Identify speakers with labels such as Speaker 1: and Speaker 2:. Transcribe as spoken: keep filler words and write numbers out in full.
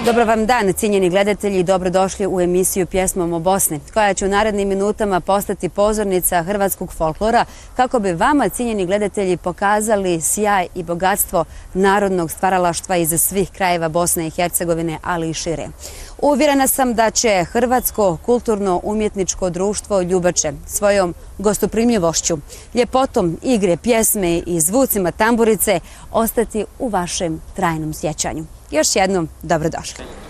Speaker 1: Dobar vam dan, cijenjeni gledatelji, i dobrodošli u emisiju Pjesmom o Bosni, koja će u narednim minutama postati pozornica hrvatskog folklora, kako bi vama, cijenjeni gledatelji, pokazali sjaj i bogatstvo narodnog stvaralaštva iz svih krajeva Bosne i Hercegovine, ali i šire. Uvjerena sam da će Hrvatsko kulturno-umjetničko društvo Ljubače svojom gostoprimljivošću, ljepotom igre, pjesme i zvucima tamburice ostati u vašem trajnom sjećanju. Još jednom, dobrodošli.